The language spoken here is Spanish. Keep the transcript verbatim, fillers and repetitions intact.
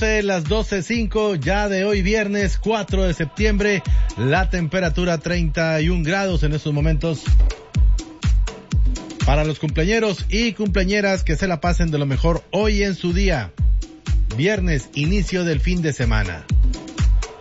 doce, las doce cinco, ya de hoy viernes cuatro de septiembre, la temperatura treinta y un grados en estos momentos. Para los cumpleañeros y cumpleañeras, que se la pasen de lo mejor hoy en su día. Viernes, inicio del fin de semana.